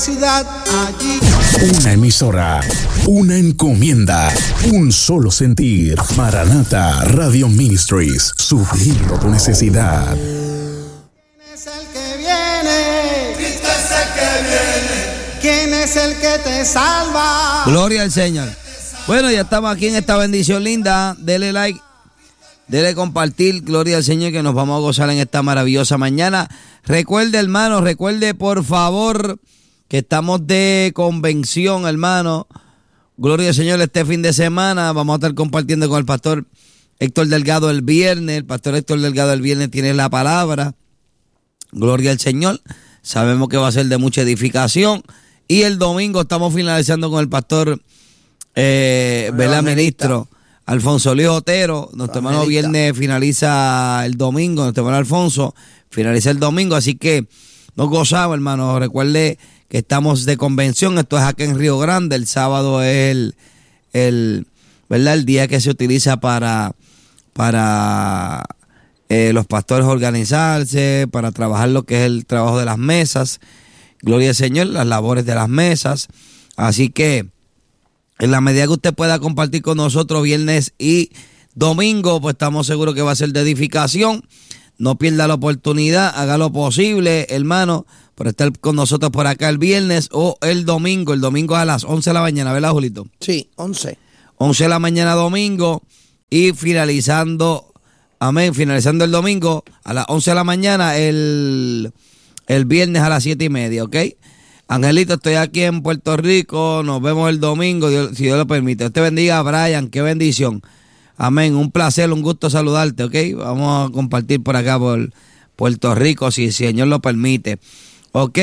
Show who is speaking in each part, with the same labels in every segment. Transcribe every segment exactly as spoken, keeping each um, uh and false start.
Speaker 1: Ciudad allí.
Speaker 2: Una emisora, una encomienda, un solo sentir. Maranata Radio Ministries, supliendo tu necesidad.
Speaker 1: ¿Quién es el que viene?
Speaker 3: Cristo es el que viene.
Speaker 1: ¿Quién es el que te salva?
Speaker 4: Gloria al Señor. Bueno, ya estamos aquí en esta bendición linda. Dele like, dele compartir. Gloria al Señor, que nos vamos a gozar en esta maravillosa mañana. Recuerde, hermano, recuerde por favor que estamos de convención, hermano. Gloria al Señor, este fin de semana vamos a estar compartiendo con el pastor Héctor Delgado el viernes. El pastor Héctor Delgado el viernes tiene la palabra. Gloria al Señor. Sabemos que va a ser de mucha edificación. Y el domingo estamos finalizando con el pastor, eh, ¿verdad, ministro? Alfonso Luis Otero. Nuestro hermano viernes finaliza el domingo. Nuestro hermano Alfonso finaliza el domingo. Así que nos gozamos, hermano. Recuerde que estamos de convención. Esto es aquí en Río Grande. El sábado es el, el, ¿verdad? El día que se utiliza para, para eh, los pastores organizarse, para trabajar lo que es el trabajo de las mesas. Gloria al Señor, las labores de las mesas. Así que en la medida que usted pueda compartir con nosotros viernes y domingo, pues estamos seguros que va a ser de edificación. No pierda la oportunidad, haga lo posible, hermano, por estar con nosotros por acá el viernes o el domingo. El domingo a las once de la mañana, ¿verdad, Julito?
Speaker 5: Sí, once.
Speaker 4: once de la mañana domingo y finalizando, amén, finalizando el domingo a las once de la mañana el, el viernes a las siete y media, ¿ok? Angelito, estoy aquí en Puerto Rico, nos vemos el domingo, Dios, si Dios lo permite. Usted bendiga a Brian, qué bendición. Amén, un placer, un gusto saludarte, ¿ok? Vamos a compartir por acá por Puerto Rico, si el Señor lo permite, ¿ok?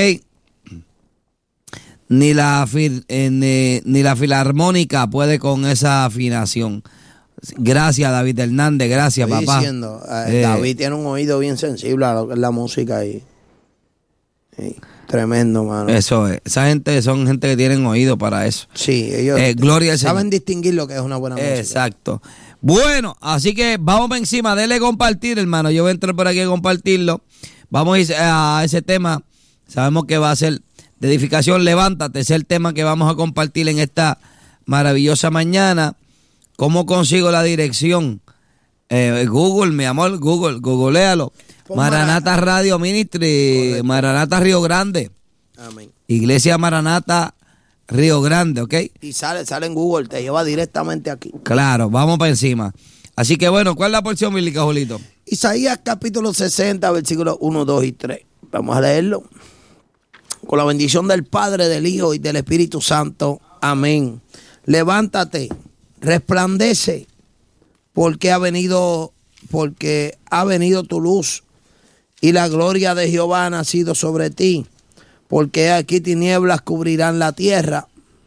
Speaker 4: Ni la, fil, eh, ni, ni la filarmónica puede con esa afinación. Gracias, David Hernández, gracias,
Speaker 5: Estoy
Speaker 4: papá.
Speaker 5: Diciendo, eh, eh, David tiene un oído bien sensible a lo que es la música y, y tremendo, mano.
Speaker 4: Eso es, esa gente son gente que tienen oído para eso.
Speaker 5: Sí, ellos
Speaker 4: eh, gloria al Señor.
Speaker 5: Saben distinguir lo que es una buena música.
Speaker 4: Exacto. Bueno, así que vamos para encima, dele compartir, hermano. Yo voy a entrar por aquí a compartirlo. Vamos a ir a ese tema. Sabemos que va a ser de edificación. Levántate, ese es el tema que vamos a compartir en esta maravillosa mañana. ¿Cómo consigo la dirección? Eh, Google, mi amor, Google, googlealo. Maranata Radio Ministry, correcto. Maranata Río Grande.
Speaker 5: Amén.
Speaker 4: Iglesia Maranata Río Grande, ¿ok?
Speaker 5: Y sale, sale en Google, te lleva directamente aquí.
Speaker 4: Claro, vamos para encima. Así que bueno, ¿cuál es la porción bíblica, Julito?
Speaker 5: Isaías capítulo sesenta, versículos uno, dos y tres. Vamos a leerlo. Con la bendición del Padre, del Hijo y del Espíritu Santo. Amén. Levántate, resplandece, porque ha venido, porque ha venido tu luz y la gloria de Jehová ha nacido sobre ti. Porque aquí tinieblas cubrirán la tierra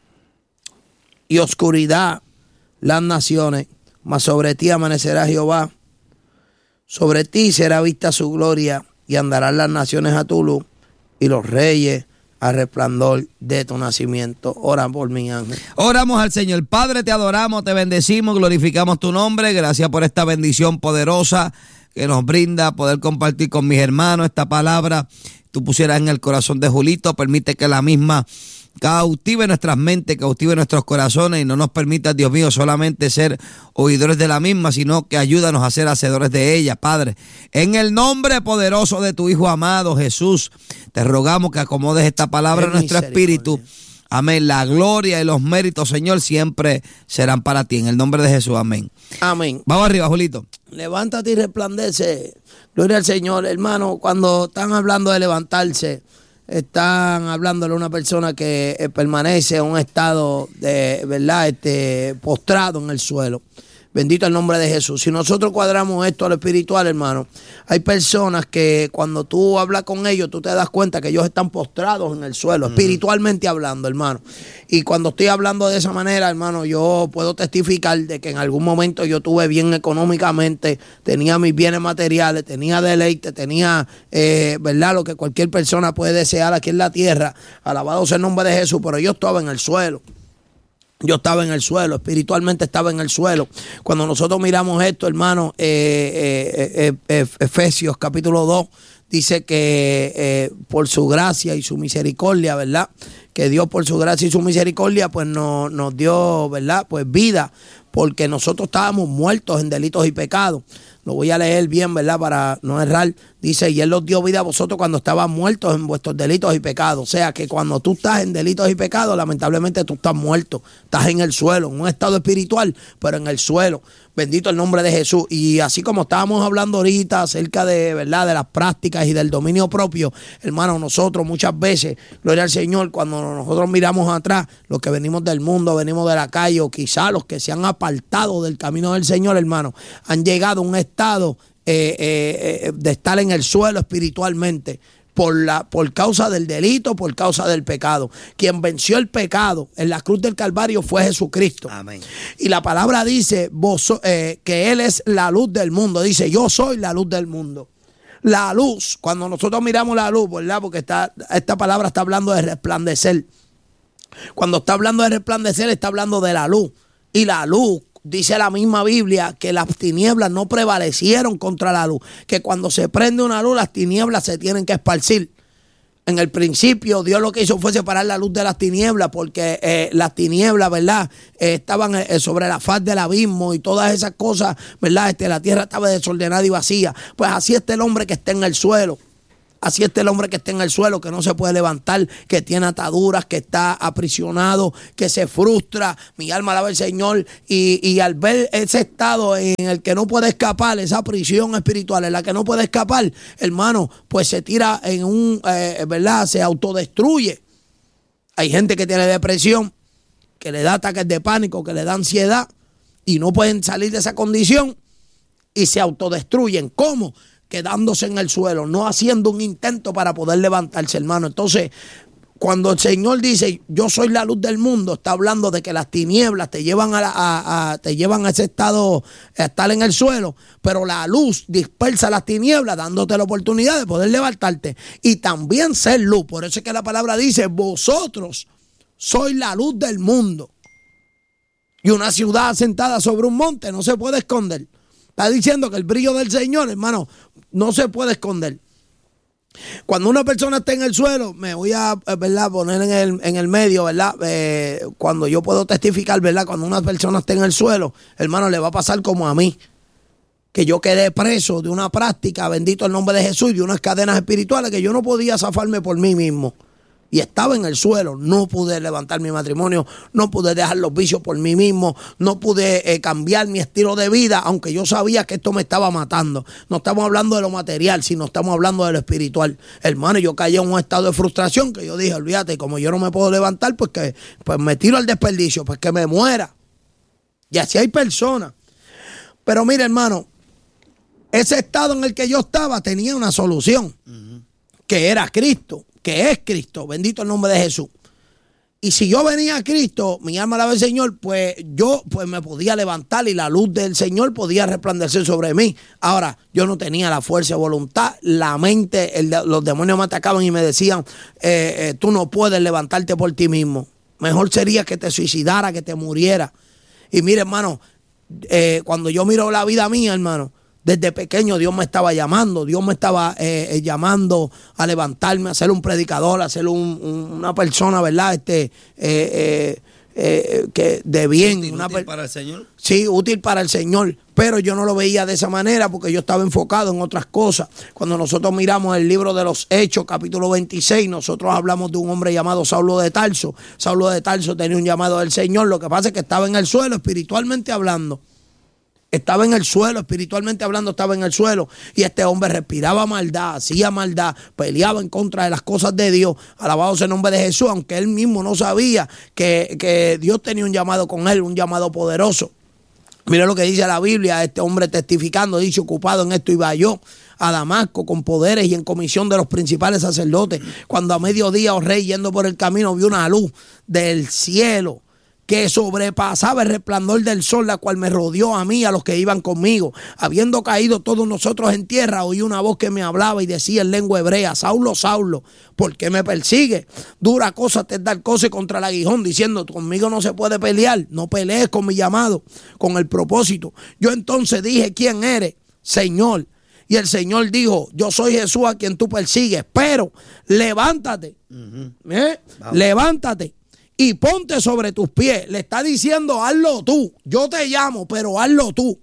Speaker 5: y oscuridad las naciones, mas sobre ti amanecerá Jehová. Sobre ti será vista su gloria y andarán las naciones a tu luz y los reyes al resplandor de tu nacimiento. Ora por mí, ángel.
Speaker 4: Oramos al Señor. Padre, te adoramos, te bendecimos, glorificamos tu nombre. Gracias por esta bendición poderosa que nos brinda poder compartir con mis hermanos esta palabra. Tú pusieras en el corazón de Julito, permite que la misma cautive nuestras mentes, cautive nuestros corazones y no nos permita, Dios mío, solamente ser oidores de la misma, sino que ayúdanos a ser hacedores de ella, Padre. En el nombre poderoso de tu Hijo amado Jesús, te rogamos que acomodes esta palabra en nuestro espíritu. Amén. La gloria y los méritos, Señor, siempre serán para ti. En el nombre de Jesús, amén.
Speaker 5: Amén.
Speaker 4: Vamos arriba, Julito.
Speaker 5: Levántate y resplandece. Gloria al Señor, hermano. Cuando están hablando de levantarse, están hablándole a una persona que eh, permanece en un estado de, ¿verdad? Este, postrado en el suelo. Bendito el nombre de Jesús. Si nosotros cuadramos esto a lo espiritual, hermano, hay personas que cuando tú hablas con ellos, tú te das cuenta que ellos están postrados en el suelo, uh-huh. espiritualmente hablando, hermano. Y cuando estoy hablando de esa manera, hermano, yo puedo testificar de que en algún momento yo tuve bien económicamente, tenía mis bienes materiales, tenía deleite, tenía, eh, ¿verdad? Lo que cualquier persona puede desear aquí en la tierra. Alabado sea el nombre de Jesús, pero yo estaba en el suelo. Yo estaba en el suelo, espiritualmente estaba en el suelo. Cuando nosotros miramos esto, hermano, eh, eh, eh, Efesios capítulo dos dice que eh, por su gracia y su misericordia, ¿verdad? que Dios por su gracia y su misericordia pues nos, nos dio, ¿verdad? Pues vida, porque nosotros estábamos muertos en delitos y pecados. Lo voy a leer bien, ¿verdad? Para no errar. Dice, y Él los dio vida a vosotros cuando estaban muertos en vuestros delitos y pecados. O sea, que cuando tú estás en delitos y pecados, lamentablemente tú estás muerto. Estás en el suelo, en un estado espiritual, pero en el suelo. Bendito el nombre de Jesús. Y así como estábamos hablando ahorita acerca de, ¿verdad? De las prácticas y del dominio propio, hermano, nosotros muchas veces, gloria al Señor, cuando nosotros miramos atrás, los que venimos del mundo, venimos de la calle, o quizá los que se han apartado del camino del Señor, hermano, han llegado a un estado eh, eh, de estar en el suelo espiritualmente. Por, la, por causa del delito, por causa del pecado. Quien venció el pecado en la cruz del Calvario fue Jesucristo.
Speaker 4: Amén.
Speaker 5: Y la palabra dice vos, eh, que Él es la luz del mundo. Dice, yo soy la luz del mundo. La luz, cuando nosotros miramos la luz, ¿verdad? Porque está, esta palabra está hablando de resplandecer. Cuando está hablando de resplandecer, está hablando de la luz. Y la luz, dice la misma Biblia, que las tinieblas no prevalecieron contra la luz, que cuando se prende una luz las tinieblas se tienen que esparcir. En el principio Dios lo que hizo fue separar la luz de las tinieblas, porque eh, las tinieblas, ¿verdad? Eh, estaban eh, sobre la faz del abismo y todas esas cosas, ¿verdad? Este, la tierra estaba desordenada y vacía. Pues así está el hombre que está en el suelo. Así está el hombre que está en el suelo, que no se puede levantar, que tiene ataduras, que está aprisionado, que se frustra. Mi alma alaba al Señor. Y, y al ver ese estado en el que no puede escapar, esa prisión espiritual en la que no puede escapar, hermano, pues se tira en un, eh, ¿verdad? Se autodestruye. Hay gente que tiene depresión, que le da ataques de pánico, que le da ansiedad y no pueden salir de esa condición y se autodestruyen. ¿Cómo? Quedándose en el suelo, no haciendo un intento para poder levantarse, hermano. Entonces, cuando el Señor dice, yo soy la luz del mundo, está hablando de que las tinieblas te llevan a, la, a, a, te llevan a ese estado, a estar en el suelo, pero la luz dispersa las tinieblas, dándote la oportunidad de poder levantarte y también ser luz. Por eso es que la palabra dice, vosotros sois la luz del mundo. Y una ciudad asentada sobre un monte no se puede esconder. Está diciendo que el brillo del Señor, hermano, no se puede esconder. Cuando una persona está en el suelo, me voy a, ¿verdad?, poner en el, en el medio, ¿verdad? Eh, cuando yo puedo testificar, ¿verdad? Cuando una persona está en el suelo, hermano, le va a pasar como a mí. Que yo quedé preso de una práctica, bendito el nombre de Jesús, y de unas cadenas espirituales que yo no podía zafarme por mí mismo. Y estaba en el suelo, no pude levantar mi matrimonio, no pude dejar los vicios por mí mismo, no pude eh, cambiar mi estilo de vida, aunque yo sabía que esto me estaba matando. No estamos hablando de lo material, sino estamos hablando de lo espiritual. Hermano, yo caí en un estado de frustración que yo dije, olvídate, como yo no me puedo levantar, pues que pues me tiro al desperdicio, pues que me muera. Y así hay personas. Pero mire, hermano, ese estado en el que yo estaba tenía una solución, uh-huh. que era Cristo. Que es Cristo, bendito el nombre de Jesús. Y si yo venía a Cristo, mi alma alaba al Señor, pues yo pues me podía levantar y la luz del Señor podía resplandecer sobre mí. Ahora, yo no tenía la fuerza de voluntad, la mente, el, los demonios me atacaban y me decían, eh, eh, tú no puedes levantarte por ti mismo. Mejor sería que te suicidara, que te muriera. Y mire, hermano, eh, cuando yo miro la vida mía, hermano, desde pequeño Dios me estaba llamando, Dios me estaba eh, eh, llamando a levantarme, a ser un predicador, a ser un, un, una persona, ¿verdad? Este, eh, eh, eh, que de bien.
Speaker 4: ¿Útil,
Speaker 5: una
Speaker 4: útil para el Señor?
Speaker 5: Sí, útil para el Señor, pero yo no lo veía de esa manera porque yo estaba enfocado en otras cosas. Cuando nosotros miramos el libro de los Hechos, capítulo veintiséis, nosotros hablamos de un hombre llamado Saulo de Tarso. Saulo de Tarso tenía un llamado del Señor, lo que pasa es que estaba en el suelo espiritualmente hablando. Estaba en el suelo, espiritualmente hablando, estaba en el suelo. Y este hombre respiraba maldad, hacía maldad, peleaba en contra de las cosas de Dios. Alabado sea el nombre de Jesús, aunque él mismo no sabía que, que Dios tenía un llamado con él, un llamado poderoso. Mira lo que dice la Biblia, este hombre testificando, dice, ocupado en esto iba yo a Damasco con poderes y en comisión de los principales sacerdotes. Cuando a mediodía, oh rey, yendo por el camino, vi una luz del cielo que sobrepasaba el resplandor del sol, la cual me rodeó a mí y a los que iban conmigo. Habiendo caído todos nosotros en tierra, oí una voz que me hablaba y decía en lengua hebrea, Saulo, Saulo, ¿por qué me persigue? Dura cosa te es dar cosa contra el aguijón, diciendo, conmigo no se puede pelear, no pelees con mi llamado, con el propósito. Yo entonces dije, ¿quién eres, Señor? Y el Señor dijo, yo soy Jesús a quien tú persigues, pero levántate, uh-huh. ¿eh? levántate y ponte sobre tus pies. Le está diciendo, hazlo tú, yo te llamo, pero hazlo tú.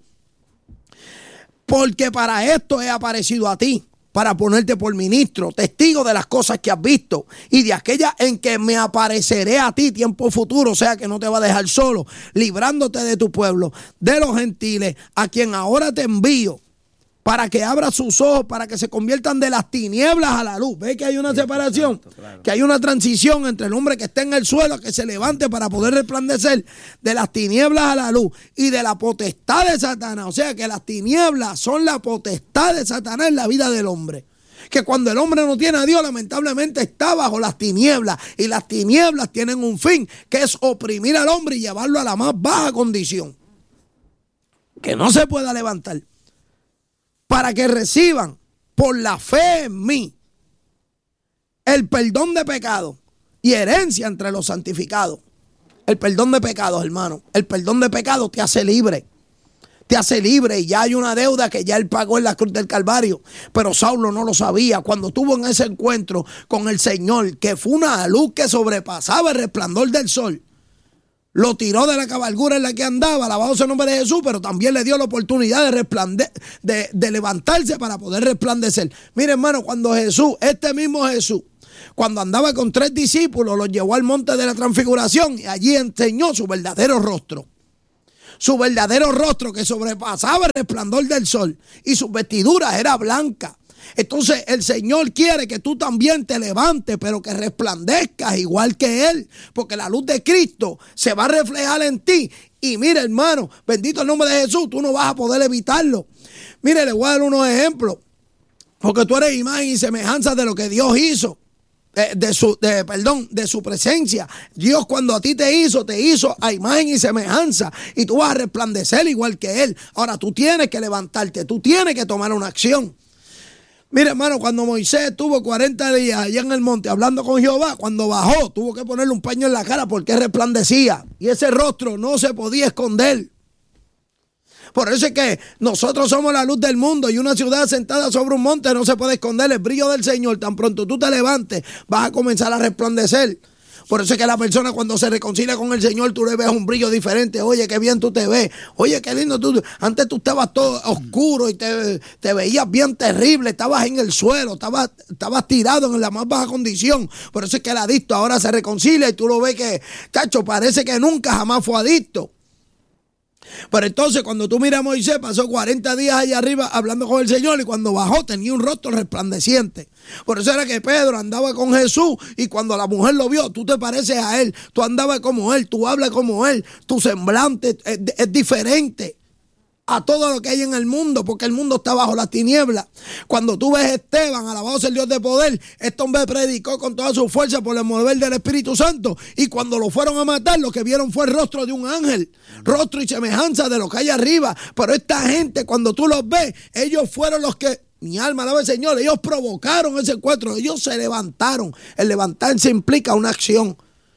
Speaker 5: Porque para esto he aparecido a ti, para ponerte por ministro, testigo de las cosas que has visto y de aquellas en que me apareceré a ti tiempo futuro, o sea que no te va a dejar solo, librándote de tu pueblo, de los gentiles, a quien ahora te envío, para que abra sus ojos, para que se conviertan de las tinieblas a la luz. ¿Ves que hay una separación? Que hay una transición entre el hombre que está en el suelo, a que se levante para poder resplandecer, de las tinieblas a la luz y de la potestad de Satanás. O sea que las tinieblas son la potestad de Satanás en la vida del hombre. Que cuando el hombre no tiene a Dios, lamentablemente está bajo las tinieblas. Y las tinieblas tienen un fin, que es oprimir al hombre y llevarlo a la más baja condición. Que no se pueda levantar. Para que reciban por la fe en mí el perdón de pecados y herencia entre los santificados. El perdón de pecados, hermano. El perdón de pecados te hace libre. Te hace libre y ya hay una deuda que ya él pagó en la cruz del Calvario. Pero Saulo no lo sabía. Cuando tuvo en ese encuentro con el Señor, que fue una luz que sobrepasaba el resplandor del sol, lo tiró de la cabalgura en la que andaba, alabado sea el nombre de Jesús, pero también le dio la oportunidad de, resplande- de, de levantarse para poder resplandecer. Mire, hermano, cuando Jesús, este mismo Jesús, cuando andaba con tres discípulos, los llevó al monte de la transfiguración y allí enseñó su verdadero rostro. Su verdadero rostro que sobrepasaba el resplandor del sol y sus vestiduras era blanca. Entonces el Señor quiere que tú también te levantes, pero que resplandezcas igual que Él, porque la luz de Cristo se va a reflejar en ti. Y mire, hermano, bendito el nombre de Jesús, tú no vas a poder evitarlo. Mire, le voy a dar unos ejemplos, porque tú eres imagen y semejanza de lo que Dios hizo, de, de su, de, perdón, de su presencia. Dios cuando a ti te hizo, te hizo a imagen y semejanza, y tú vas a resplandecer igual que Él. Ahora tú tienes que levantarte, tú tienes que tomar una acción. Mira, hermano, cuando Moisés estuvo cuarenta días allá en el monte hablando con Jehová, cuando bajó tuvo que ponerle un paño en la cara porque resplandecía y ese rostro no se podía esconder. Por eso es que nosotros somos la luz del mundo y una ciudad sentada sobre un monte no se puede esconder el brillo del Señor. Tan pronto tú te levantes, vas a comenzar a resplandecer. Por eso es que la persona cuando se reconcilia con el Señor, tú le ves un brillo diferente. Oye, qué bien tú te ves. Oye, qué lindo tú. Antes tú estabas todo oscuro y te, te veías bien terrible. Estabas en el suelo, estabas, estabas tirado en la más baja condición. Por eso es que el adicto ahora se reconcilia y tú lo ves que, chacho, parece que nunca jamás fue adicto. Pero entonces cuando tú miras a Moisés, pasó cuarenta días allá arriba hablando con el Señor y cuando bajó tenía un rostro resplandeciente. Por eso era que Pedro andaba con Jesús y cuando la mujer lo vio, tú te pareces a él, tú andabas como él, tú hablas como él, tu semblante es, es diferente a todo lo que hay en el mundo, porque el mundo está bajo las tinieblas. Cuando tú ves a Esteban, alabado sea el Dios de poder, este hombre predicó con toda su fuerza por el mover del Espíritu Santo, y cuando lo fueron a matar, lo que vieron fue el rostro de un ángel, rostro y semejanza de lo que hay arriba. Pero esta gente, cuando tú los ves, ellos fueron los que, mi alma alaba al Señor, ellos provocaron ese encuentro, ellos se levantaron. El levantarse implica una acción.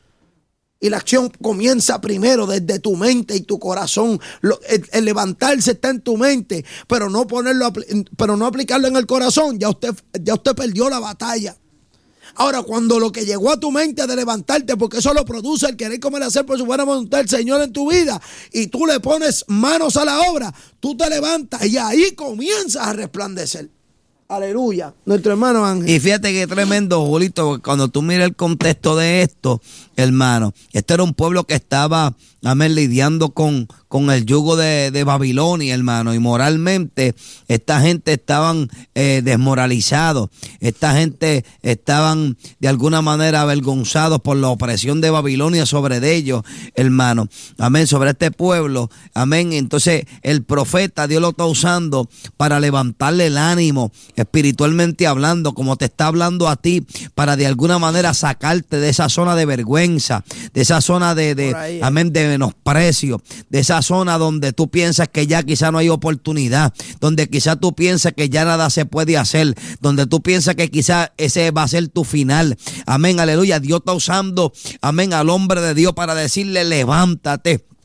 Speaker 5: Y la acción comienza primero desde tu mente y tu corazón. Lo, el, el levantarse está en tu mente, pero no ponerlo, pero no aplicarlo en el corazón. Ya usted, ya usted perdió la batalla. Ahora, cuando lo que llegó a tu mente de levantarte, porque eso lo produce el querer comer hacer por su buena voluntad el Señor en tu vida, y tú le pones manos a la obra, tú te levantas y ahí comienzas a resplandecer. Aleluya, nuestro hermano Ángel.
Speaker 4: Y fíjate que tremendo, Julito, porque cuando tú miras el contexto de esto, hermano, este era un pueblo que estaba, amén, lidiando con, con el yugo de, de Babilonia, hermano, y moralmente esta gente estaban eh, desmoralizados, esta gente estaban de alguna manera avergonzados por la opresión de Babilonia sobre de ellos, hermano, amén, sobre este pueblo, amén. Entonces el profeta Dios lo está usando para levantarle el ánimo, espiritualmente hablando, como te está hablando a ti, para de alguna manera sacarte de esa zona de vergüenza, de esa zona de, de ahí, amén, de menosprecio, de esa zona donde tú piensas que ya quizá no hay oportunidad, donde quizá tú piensas que ya nada se puede hacer, donde tú piensas que quizá ese va a ser tu final. Amén, aleluya. Dios está usando, amén, al hombre de Dios para decirle, levántate.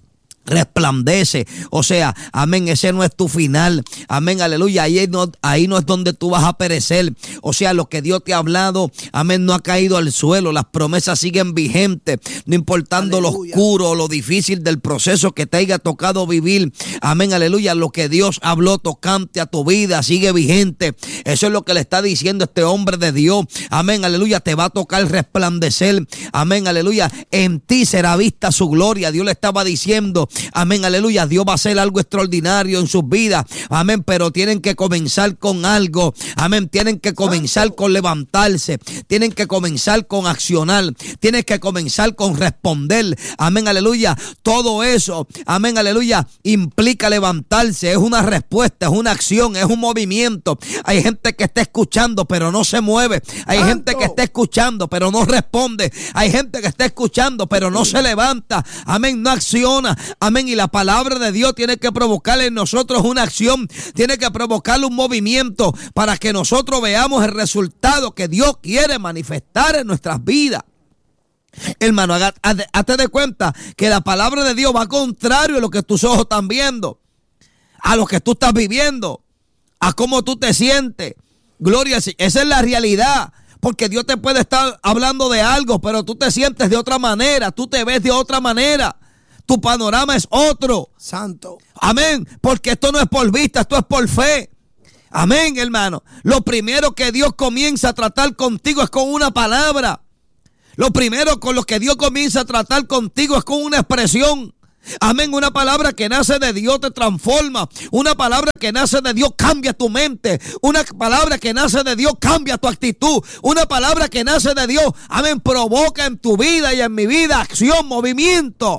Speaker 4: resplandece, o sea, amén, ese no es tu final, amén, aleluya, ahí no, ahí no es donde tú vas a perecer, o sea, lo que Dios te ha hablado, amén, no ha caído al suelo, las promesas siguen vigentes, no importando aleluya. Lo oscuro o lo difícil del proceso que te haya tocado vivir, amén, aleluya, lo que Dios habló tocante a tu vida sigue vigente, eso es lo que le está diciendo este hombre de Dios, amén, aleluya, te va a tocar resplandecer, amén, aleluya, en ti será vista su gloria, Dios le estaba diciendo, amén, aleluya, Dios va a hacer algo extraordinario en sus vidas, amén, pero tienen que comenzar con algo, amén, tienen que comenzar con levantarse, tienen que comenzar con accionar, tienen que comenzar con responder, amén, aleluya, todo eso, amén, aleluya, implica levantarse, es una respuesta, es una acción, es un movimiento. Hay gente que está escuchando pero no se mueve, hay
Speaker 5: Santo.
Speaker 4: gente que está escuchando pero no responde, hay gente que está escuchando pero no se levanta, amén, no acciona, amén, y la palabra de Dios tiene que provocar en nosotros una acción, tiene que provocar un movimiento para que nosotros veamos el resultado que Dios quiere manifestar en nuestras vidas. Hermano, hazte de cuenta que la palabra de Dios va contrario a lo que tus ojos están viendo, a lo que tú estás viviendo, a cómo tú te sientes. Gloria, esa es la realidad. Porque Dios te puede estar hablando de algo, pero tú te sientes de otra manera, tú te ves de otra manera. Tu panorama es otro.
Speaker 5: Santo.
Speaker 4: Amén. Porque esto no es por vista, esto es por fe. Amén, hermano. Lo primero que Dios comienza a tratar contigo es con una palabra. Lo primero con lo que Dios comienza a tratar contigo es con una expresión. Amén, una palabra que nace de Dios te transforma. Una palabra que nace de Dios cambia tu mente. Una palabra que nace de Dios cambia tu actitud. Una palabra que nace de Dios, amén, provoca en tu vida y en mi vida acción, movimiento.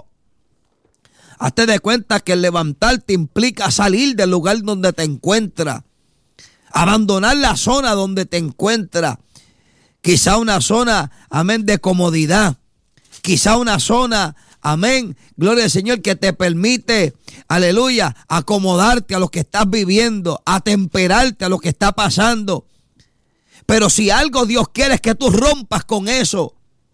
Speaker 4: Hazte de cuenta que el levantarte implica salir del lugar donde te encuentras, abandonar la zona donde te encuentras, quizá una zona, amén, de comodidad, quizá una zona, amén, gloria al Señor, que te permite, aleluya, acomodarte a lo que estás viviendo, atemperarte a lo que está pasando. Pero si algo Dios quiere es que tú rompas con eso.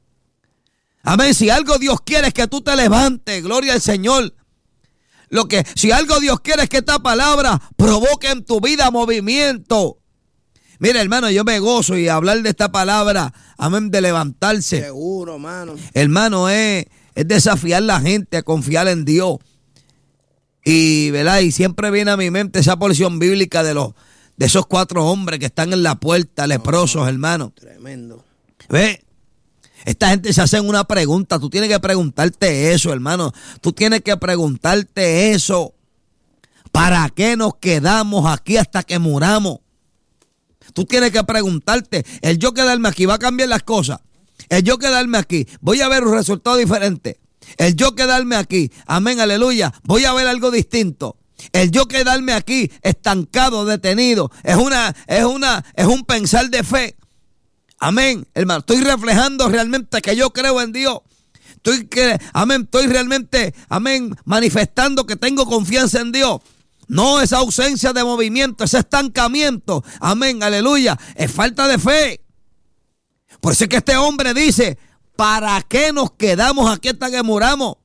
Speaker 4: Amén, si algo Dios quiere es que tú te levantes, gloria al Señor. Lo que, si algo Dios quiere es que esta palabra provoque en tu vida movimiento. Mira, hermano, yo me gozo y hablar de esta palabra, amén, de levantarse.
Speaker 5: Seguro, hermano.
Speaker 4: Hermano, es, es desafiar a la gente a confiar en Dios. Y, ¿verdad? Y siempre viene a mi mente esa porción bíblica de los de esos cuatro hombres que están en la puerta, leprosos, hermano.
Speaker 5: Tremendo.
Speaker 4: ¿Ve? Esta gente se hace una pregunta. Tú tienes que preguntarte eso, hermano. Tú tienes que preguntarte eso. ¿Para qué nos quedamos aquí hasta que muramos? Tú tienes que preguntarte, el yo quedarme aquí va a cambiar las cosas. El yo quedarme aquí, voy a ver un resultado diferente. El yo quedarme aquí, amén, aleluya, voy a ver algo distinto. El yo quedarme aquí estancado, detenido, es una, es una, es un pensar de fe. Amén, hermano, estoy reflejando realmente que yo creo en Dios. Estoy que, amén, estoy realmente, amén, manifestando que tengo confianza en Dios. No, esa ausencia de movimiento, ese estancamiento, amén, aleluya, es falta de fe. Por eso es que este hombre dice, ¿para qué nos quedamos aquí hasta que muramos?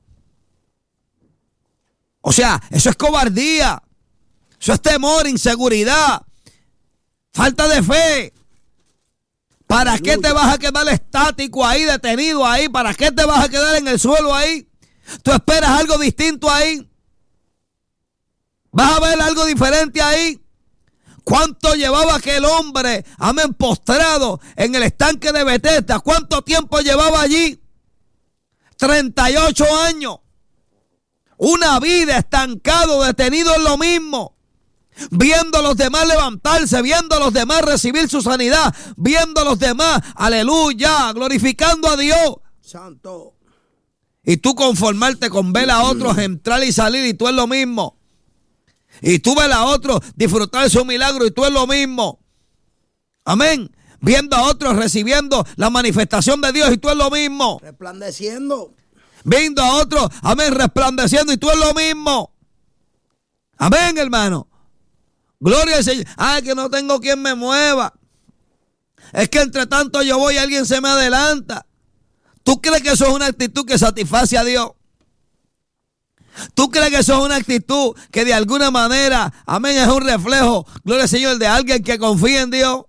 Speaker 4: O sea, eso es cobardía, eso es temor, inseguridad, falta de fe. ¿Para aleluya. Qué te vas a quedar estático ahí, detenido ahí? ¿Para qué te vas a quedar en el suelo ahí? ¿Tú esperas algo distinto ahí? ¿Vas a ver algo diferente ahí? ¿Cuánto llevaba aquel hombre, amén, postrado en el estanque de Betesda? ¿Cuánto tiempo llevaba allí? treinta y ocho años. Una vida estancado, detenido en lo mismo. Viendo a los demás levantarse, viendo a los demás recibir su sanidad, viendo a los demás, aleluya, glorificando a Dios.
Speaker 5: Santo.
Speaker 4: Y tú conformarte con ver a otros entrar y salir y tú es lo mismo. Y tú ves a otros disfrutar de su milagro y tú es lo mismo. Amén. Viendo a otros recibiendo la manifestación de Dios y tú es lo mismo.
Speaker 5: Resplandeciendo.
Speaker 4: Viendo a otros, amén, resplandeciendo y tú es lo mismo. Amén, hermano. Gloria al Señor. Ah, que no tengo quien me mueva. Es que entre tanto yo voy y alguien se me adelanta. ¿Tú crees que eso es una actitud que satisface a Dios? ¿Tú crees que eso es una actitud que de alguna manera, amén, es un reflejo, gloria al Señor, de alguien que confía en Dios?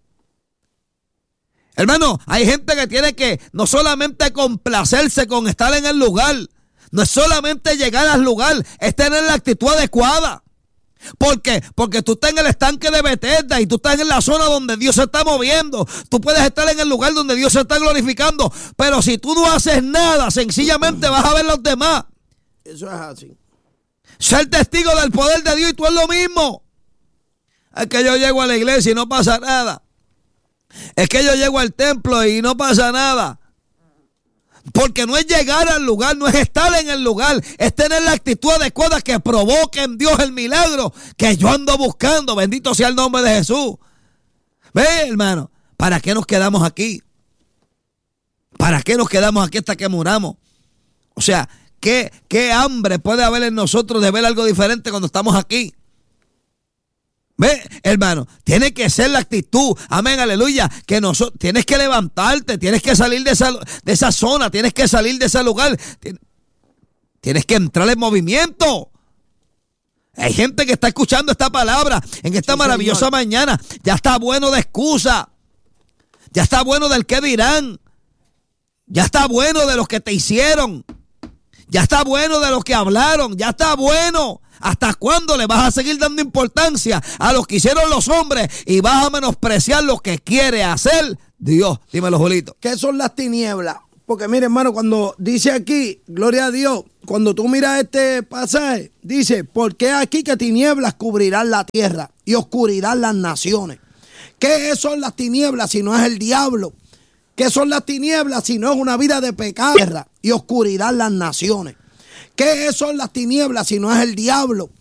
Speaker 4: Hermano, hay gente que tiene que no solamente complacerse con estar en el lugar, no es solamente llegar al lugar, es tener la actitud adecuada. ¿Por qué? Porque tú estás en el estanque de Bethesda y tú estás en la zona donde Dios se está moviendo. Tú puedes estar en el lugar donde Dios se está glorificando, pero si tú no haces nada, sencillamente vas a ver los demás.
Speaker 5: Eso es así.
Speaker 4: Ser testigo del poder de Dios y tú es lo mismo. Es que yo llego a la iglesia y no pasa nada. Es que yo llego al templo y no pasa nada. Porque no es llegar al lugar, no es estar en el lugar, es tener la actitud adecuada que provoque en Dios el milagro que yo ando buscando. Bendito sea el nombre de Jesús. Ve, hermano, ¿para qué nos quedamos aquí? ¿Para qué nos quedamos aquí hasta que muramos? O sea, ¿qué, qué hambre puede haber en nosotros de ver algo diferente cuando estamos aquí? Ve, hermano, tiene que ser la actitud, amén, aleluya, que nosotros, tienes que levantarte, tienes que salir de esa, de esa zona, tienes que salir de ese lugar, tienes que entrar en movimiento. Hay gente que está escuchando esta palabra en esta sí, maravillosa señor. mañana, ya está bueno de excusa, ya está bueno del qué dirán, ya está bueno de los que te hicieron, ya está bueno de los que hablaron, ya está bueno. ¿Hasta cuándo le vas a seguir dando importancia a lo que hicieron los hombres y vas a menospreciar lo que quiere hacer Dios? Dímelo, Julito.
Speaker 5: ¿Qué son las tinieblas? Porque mire, hermano, cuando dice aquí, gloria a Dios, cuando tú miras este pasaje, dice, porque aquí que tinieblas cubrirán la tierra y oscuridad las naciones. ¿Qué son las tinieblas si no es el diablo? ¿Qué son las tinieblas si no es una vida de pecado y oscuridad las naciones? ¿Qué son las tinieblas si no es el diablo?